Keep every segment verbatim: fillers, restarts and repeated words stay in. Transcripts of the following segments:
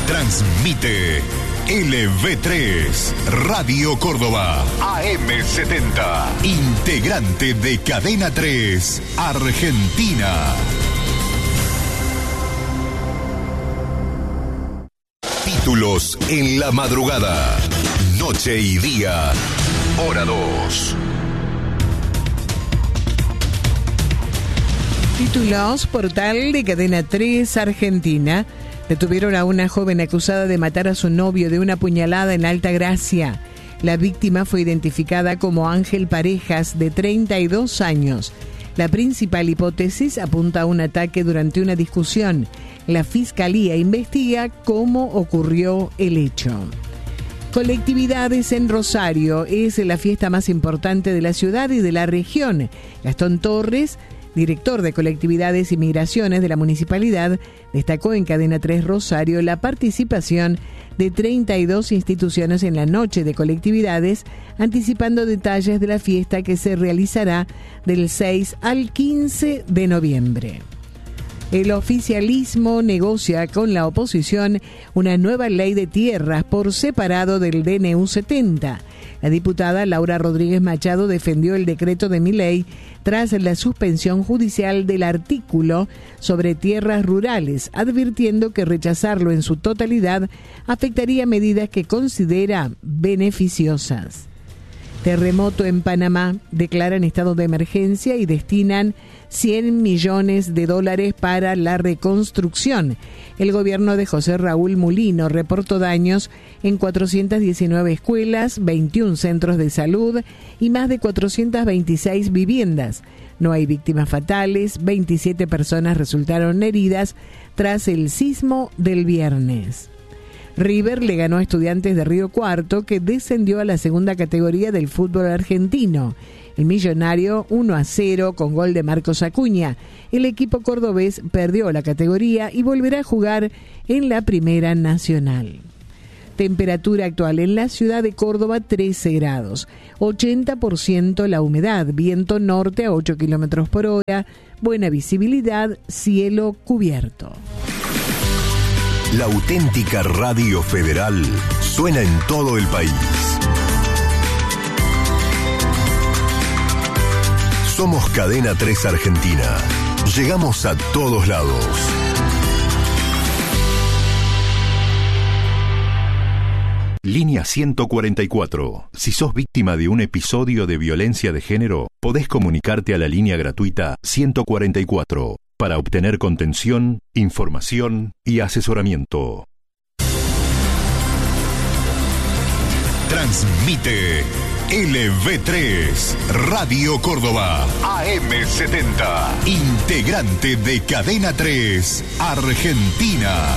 Transmite L V tres, Radio Córdoba, A M setenta, integrante de Cadena tres, Argentina. Títulos en la madrugada, noche y día, hora dos. Títulos, portal de Cadena tres, Argentina. Detuvieron a una joven acusada de matar a su novio de una puñalada en Altagracia. La víctima fue identificada como Ángel Parejas, de treinta y dos años. La principal hipótesis apunta a un ataque durante una discusión. La Fiscalía investiga cómo ocurrió el hecho. Colectividades en Rosario es la fiesta más importante de la ciudad y de la región. Gastón Torres, director de Colectividades y Migraciones de la Municipalidad, destacó en Cadena tres Rosario la participación de treinta y dos instituciones en la noche de colectividades, anticipando detalles de la fiesta que se realizará del seis al quince de noviembre. El oficialismo negocia con la oposición una nueva ley de tierras por separado del D N U setenta. La diputada Laura Rodríguez Machado defendió el decreto de Milei tras la suspensión judicial del artículo sobre tierras rurales, advirtiendo que rechazarlo en su totalidad afectaría medidas que considera beneficiosas. Terremoto en Panamá, declaran estado de emergencia y destinan cien millones de dólares para la reconstrucción. El gobierno de José Raúl Mulino reportó daños en cuatrocientas diecinueve escuelas, veintiún centros de salud y más de cuatrocientas veintiséis viviendas. No hay víctimas fatales, veintisiete personas resultaron heridas tras el sismo del viernes. River le ganó a Estudiantes de Río Cuarto, que descendió a la segunda categoría del fútbol argentino. El millonario uno a cero con gol de Marcos Acuña. El equipo cordobés perdió la categoría y volverá a jugar en la Primera Nacional. Temperatura actual en la ciudad de Córdoba, trece grados. ochenta por ciento la humedad, viento norte a ocho kilómetros por hora, buena visibilidad, cielo cubierto. La auténtica Radio Federal suena en todo el país. Somos Cadena tres Argentina. Llegamos a todos lados. Línea ciento cuarenta y cuatro. Si sos víctima de un episodio de violencia de género, podés comunicarte a la línea gratuita ciento cuarenta y cuatro para obtener contención, información y asesoramiento. Transmite L V tres, Radio Córdoba, A M setenta, integrante de Cadena tres, Argentina.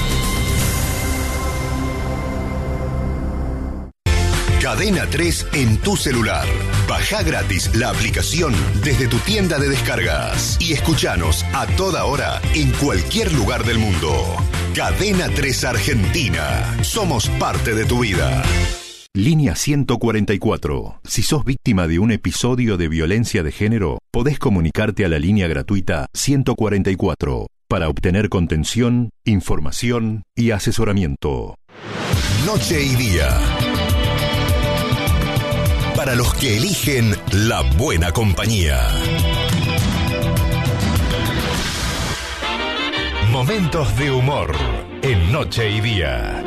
Cadena tres en tu celular. Baja gratis la aplicación desde tu tienda de descargas y escuchanos a toda hora en cualquier lugar del mundo. Cadena tres Argentina. Somos parte de tu vida. Línea ciento cuarenta y cuatro. Si sos víctima de un episodio de violencia de género, podés comunicarte a la línea gratuita ciento cuarenta y cuatro para obtener contención, información y asesoramiento. Noche y día. Para los que eligen la buena compañía. Momentos de humor en Noche y Día.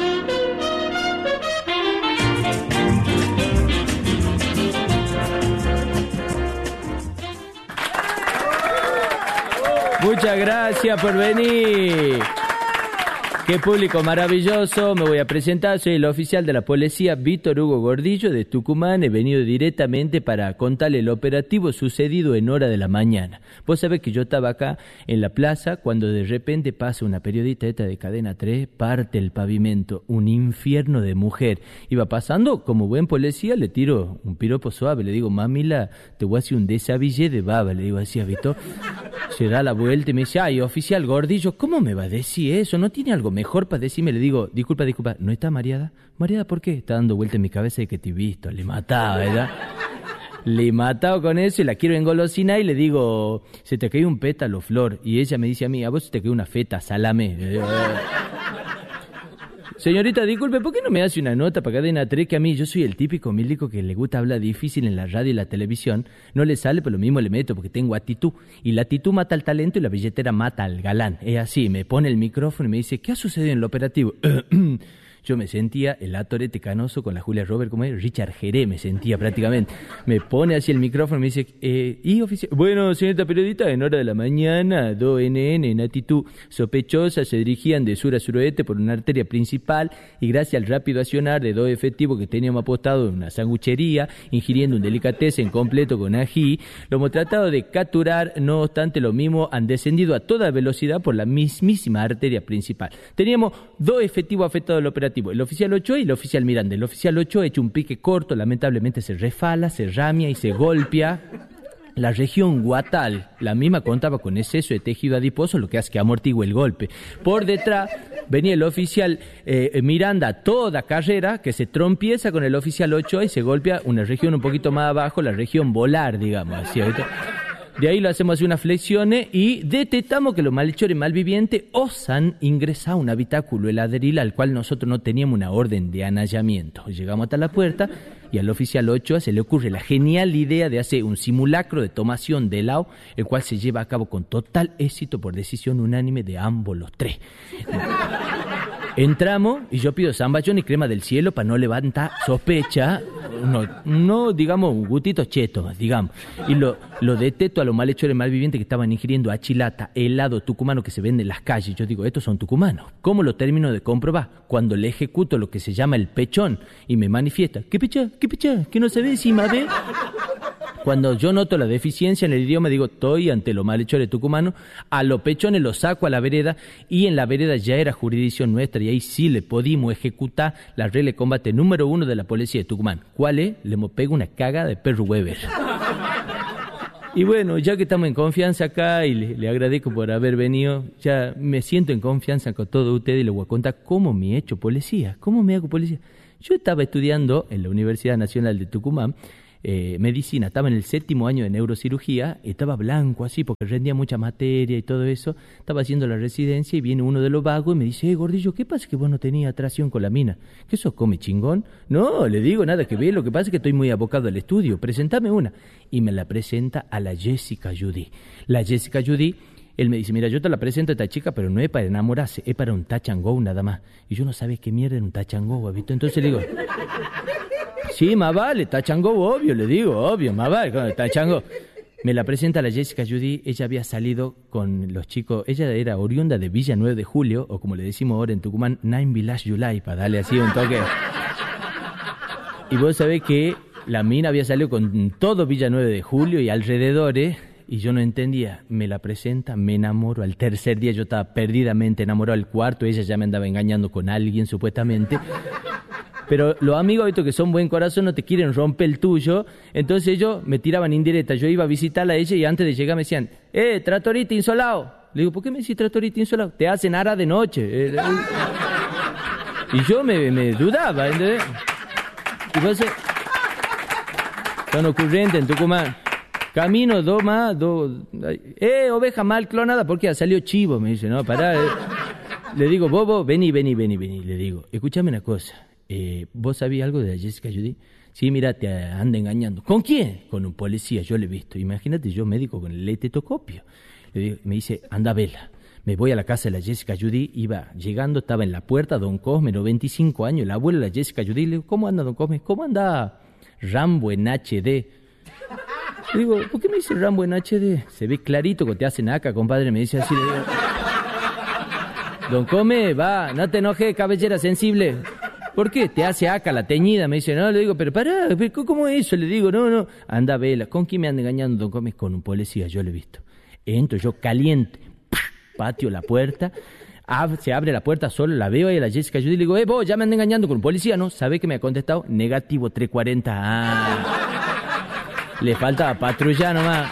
Muchas gracias por venir. Qué público maravilloso. Me voy a presentar. Soy el oficial de la policía Víctor Hugo Gordillo de Tucumán. He venido directamente para contarle el operativo sucedido en hora de la mañana. Vos sabés que yo estaba acá en la plaza cuando de repente pasa una periodista esta de Cadena tres, parte el pavimento, un infierno de mujer. Iba pasando, como buen policía, le tiro un piropo suave. Le digo, mamila, te voy a hacer un desabillé de baba. Le digo así a Víctor. Se da la vuelta y me dice, ay, oficial Gordillo, ¿cómo me va a decir eso? ¿No tiene algo mejor para decirme? Le digo, disculpa, disculpa, ¿no está mareada? ¿Mareada por qué? Está dando vuelta en mi cabeza de que te he visto. Le mataba, ¿verdad? Le he matado con eso y la quiero engolosinar y le digo, se te cayó un pétalo, flor. Y ella me dice a mí, a vos se te cayó una feta, salame. señorita, disculpe, ¿por qué no me hace una nota para Cadena tres? Que a mí, yo soy el típico milico que le gusta hablar difícil en la radio y la televisión. No le sale, pero lo mismo le meto porque tengo actitud. Y la actitud mata al talento y la billetera mata al galán. Es así, me pone el micrófono y me dice, ¿qué ha sucedido en el operativo? Yo me sentía el Atorete Canoso con la Julia Robert, como es Richard Jerez, me sentía prácticamente. Me pone así el micrófono y me dice, eh, ¿y oficial? Bueno, señorita periodista, en hora de la mañana, dos N N en actitud sospechosa se dirigían de sur a suroeste por una arteria principal y gracias al rápido accionar de dos efectivos que teníamos apostados en una sanguchería, ingiriendo un delicatessen completo con ají, lo hemos tratado de capturar, no obstante lo mismo han descendido a toda velocidad por la mismísima arteria principal. Teníamos dos efectivos afectados del operativo, el oficial Ochoa y el oficial Miranda. El oficial Ochoa ha hecho un pique corto, lamentablemente se refala, se ramia y se golpea. La región guatal, la misma contaba con exceso de tejido adiposo, lo que hace que amortigue el golpe. Por detrás venía el oficial eh, Miranda a toda carrera, que se trompieza con el oficial Ochoa y se golpea una región un poquito más abajo, la región volar, digamos así. Ahorita. De ahí lo hacemos así unas flexiones y detectamos que los malhechores malvivientes osan ingresar a un habitáculo heladeril al cual nosotros no teníamos una orden de anallamiento. Llegamos hasta la puerta y al oficial Ochoa se le ocurre la genial idea de hacer un simulacro de tomación de helado, el cual se lleva a cabo con total éxito por decisión unánime de ambos los tres. Entramos y yo pido zambachón y crema del cielo para no levantar sospecha, no, no digamos un gustito cheto, digamos. Y lo, lo detesto a los malhechores malvivientes que estaban ingiriendo achilata, helado tucumano que se vende en las calles. Yo digo, estos son tucumanos. ¿Cómo lo termino de comprobar? Cuando le ejecuto lo que se llama el pechón y me manifiesta, ¿qué pecha? ¿Qué pecha? ¿Que no se ve encima, ve? Cuando yo noto la deficiencia en el idioma, digo, estoy ante los malhechores tucumanos, a los pechones los saco a la vereda y en la vereda ya era jurisdicción nuestra y ahí sí le pudimos ejecutar la regla de combate número uno de la policía de Tucumán. ¿Cuál es? Le hemos pegado una caga de perro Weber. Y bueno, ya que estamos en confianza acá y le, le agradezco por haber venido, ya me siento en confianza con todos ustedes y les voy a contar cómo me he hecho policía, cómo me hago policía. Yo estaba estudiando en la Universidad Nacional de Tucumán, Eh, medicina, estaba en el séptimo año de neurocirugía, estaba blanco así porque rendía mucha materia y todo eso, estaba haciendo la residencia y viene uno de los vagos y me dice, eh, gordillo, ¿qué pasa que vos no tenías atracción con la mina? ¿Que eso come chingón? No, le digo, nada que ver, lo que pasa es que estoy muy abocado al estudio, presentame una. Y me la presenta a la Jessica Judy. La Jessica Judy, él me dice, mira, yo te la presento a esta chica, pero no es para enamorarse, es para un touch and go nada más. Y yo no sabía qué mierda era un touch and go, ¿visto? Entonces le digo, sí, más vale, touch and go, obvio, le digo, obvio, más vale, touch and go. Me la presenta la Jessica Judy, ella había salido con los chicos, ella era oriunda de Villa nueve de Julio, o como le decimos ahora en Tucumán, Nine Village July, para darle así un toque. Y vos sabés que la mina había salido con todo Villa nueve de Julio y alrededores, y yo no entendía, me la presenta, me enamoro, al tercer día yo estaba perdidamente enamorado, al cuarto ella ya me andaba engañando con alguien supuestamente. Pero los amigos estos que son buen corazón no te quieren romper el tuyo, entonces ellos me tiraban indirectas. Yo iba a visitarla a ella y antes de llegar me decían, eh, tratorita insolado. Le digo, ¿por qué me decís tratorita insolado? Te hacen ara de noche. Eh, eh. Y yo me, me dudaba, ¿entendés? Y entonces, son ocurrentes en Tucumán. Camino, dos más, dos... Eh, oveja mal clonada, porque ha salido chivo, me dice, no, pará. Eh. Le digo, Bobo, vení, vení, vení, vení. Le digo, escúchame una cosa. Eh, ¿Vos sabías algo de la Jessica Judy? Sí, mira, te anda engañando. ¿Con quién? Con un policía, yo le he visto. Imagínate, yo médico con el estetoscopio. Le digo, me dice, anda, vela. Me voy a la casa de la Jessica Judy, iba llegando, estaba en la puerta, don Cosme, noventa y cinco años, el abuelo de la Jessica Judy. Le digo, ¿cómo anda, don Cosme? ¿Cómo anda Rambo en H D? Le digo, ¿por qué me dice Rambo en H D? Se ve clarito que te hacen acá, compadre, me dice así. Le digo, don Cosme, va, no te enojes, cabellera sensible. ¿Por qué? Te hace acá la teñida, me dice, no, le digo, pero pará, ¿cómo es eso? Le digo, no, no, anda, vela, ¿con quién me anda engañando, don Gómez? Con un policía, yo lo he visto. Entro yo caliente, patio la puerta, ab- se abre la puerta solo, la veo ahí a la Jessica Judy y le digo, eh, vos, ya me anda engañando con un policía, ¿no? ¿Sabe que me ha contestado? Negativo trescientos cuarenta, ah, le faltaba patrullar nomás.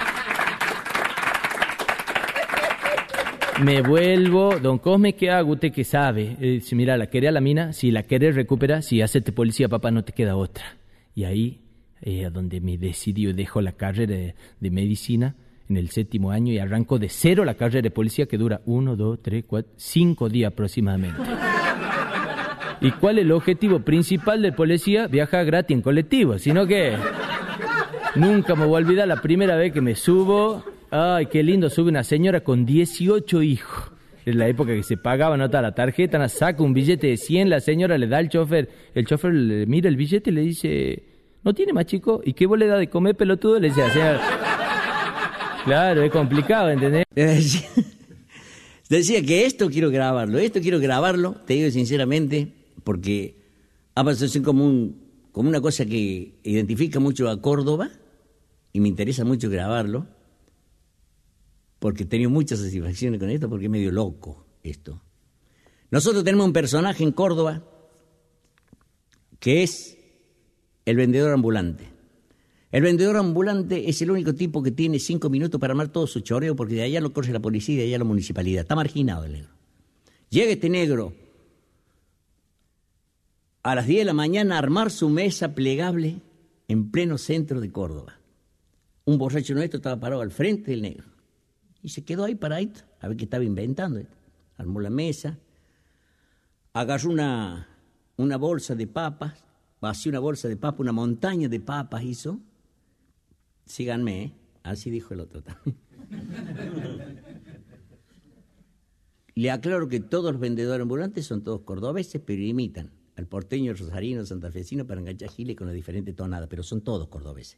Me vuelvo, don Cosme, ¿qué hago? ¿Usted qué sabe? Eh, si mira, la querés a la mina, si la querés recupera, si hacete policía, papá, no te queda otra. Y ahí es eh, donde me decidió, dejo la carrera de, de medicina en el séptimo año y arranco de cero la carrera de policía que dura uno, dos, tres, cuatro, cinco días aproximadamente. ¿Y cuál es el objetivo principal del policía? Viajar gratis en colectivo, sino que nunca me voy a olvidar la primera vez que me subo. Ay, qué lindo, sube una señora con dieciocho hijos. En la época que se pagaba, nota la tarjeta, saca un billete de cien, la señora le da al chofer, el chofer le mira el billete y le dice, ¿no tiene más chico? ¿Y qué vos le da de comer, pelotudo? Le dice, señora. Claro, es complicado, ¿entendés? Decía que esto quiero grabarlo, esto quiero grabarlo, te digo sinceramente, porque ha pasado así como, un, como una cosa que identifica mucho a Córdoba y me interesa mucho grabarlo, porque he tenido muchas satisfacciones con esto, porque es medio loco esto. Nosotros tenemos un personaje en Córdoba que es el vendedor ambulante. El vendedor ambulante es el único tipo que tiene cinco minutos para armar todo su choreo, porque de allá lo corre la policía y de allá la municipalidad. Está marginado el negro. Llega este negro a las diez de la mañana a armar su mesa plegable en pleno centro de Córdoba. Un borracho nuestro estaba parado al frente del negro. Y se quedó ahí paradito, a ver qué estaba inventando. Armó la mesa, agarró una, una bolsa de papas, vació una bolsa de papas, una montaña de papas hizo. Síganme, ¿eh? Así dijo el otro también. Le aclaro que todos los vendedores ambulantes son todos cordobeses, pero imitan al porteño, rosarino, santafesino para enganchar giles con las diferentes tonadas, pero son todos cordobeses.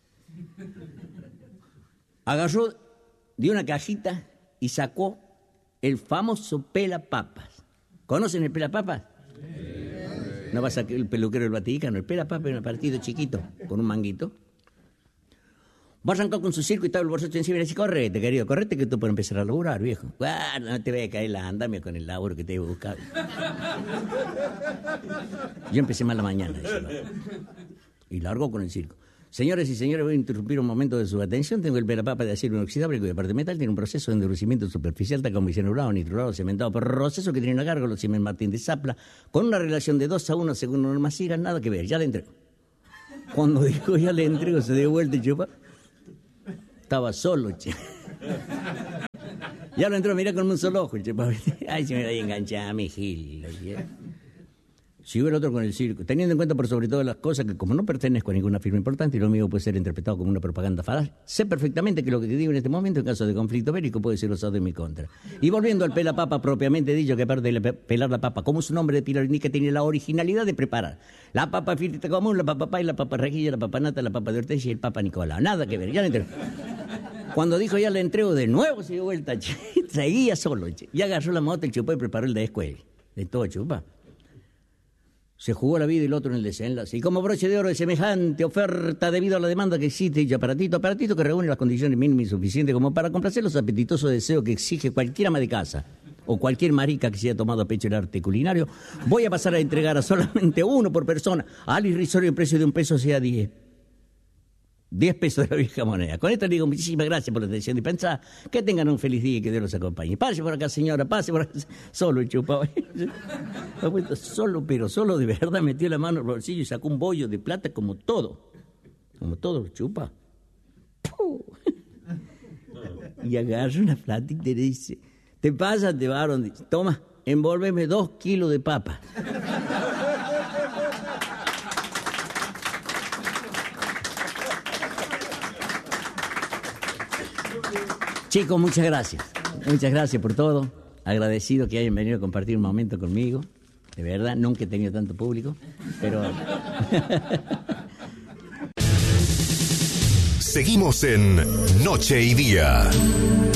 Agarró de una cajita y sacó el famoso pelapapas. ¿Conocen el pelapapas? Sí. No va a sacar el peluquero del Vaticano. El pelapapas es un partido chiquito, con un manguito. Va a arrancar con su circo y estaba el borracho encima y le dice, correte, querido, correte que tú puedes empezar a laburar, viejo. Bueno, no te voy a caer la andamia con el laburo que te iba a buscar. Yo empecé más la mañana. Decía, y largó con el circo. Señores y señores, voy a interrumpir un momento de su atención. Tengo el pelapapa de acero inoxidable cuya parte metal tiene un proceso de endurecimiento superficial, tal como bicenurado, nitrurado, cementado, proceso que tiene una gárgola, Siemens Martín de Zapla, con una relación de dos a uno según normas SIGA, nada que ver, ya le entrego. Cuando dijo ya le entrego, se dio vuelta y chupa. Estaba solo, che. Ya lo entró, mira con un solo ojo, che. Ay, se me va a enganchar, mi gil. Siguió el otro con el circo, teniendo en cuenta por sobre todo las cosas que como no pertenezco a ninguna firma importante y lo mío puede ser interpretado como una propaganda falaz, sé perfectamente que lo que te digo en este momento en caso de conflicto bélico puede ser usado en mi contra. Y volviendo al pelapapa propiamente dicho, que aparte de pelar la papa, como su nombre de Pilar indica, tiene la originalidad de preparar la papa frita común, la papa pay, la papa rejilla, la papa nata, la papa de hortensia y el papa Nicolau. Nada que ver, ya le entrego. Cuando dijo ya le entrego de nuevo se dio vuelta, che, seguía solo, che. Ya agarró la moto, el chupó y preparó el de escuela. De todo chupa. Se jugó la vida y el otro en el desenlace. Y como broche de oro de semejante oferta debido a la demanda que existe y aparatito, aparatito que reúne las condiciones mínimas y suficientes como para complacer los apetitosos deseos que exige cualquier ama de casa o cualquier marica que se haya tomado a pecho el arte culinario, voy a pasar a entregar a solamente uno por persona al irrisorio precio de un peso, sea diez. Diez pesos de la vieja moneda. Con esto le digo muchísimas gracias por la atención dispensada. Que tengan un feliz día y que Dios los acompañe. Pase por acá, señora, pase por acá. Solo el chupado. Solo, pero solo de verdad metió la mano en el bolsillo y sacó un bollo de plata como todo. Como todo chupa. Y agarra una platita y le dice, te pasa, te varón. Toma, envolveme dos kilos de papa. Chicos, muchas gracias. Muchas gracias por todo. Agradecido que hayan venido a compartir un momento conmigo. De verdad, nunca he tenido tanto público, pero... Seguimos en Noche y Día.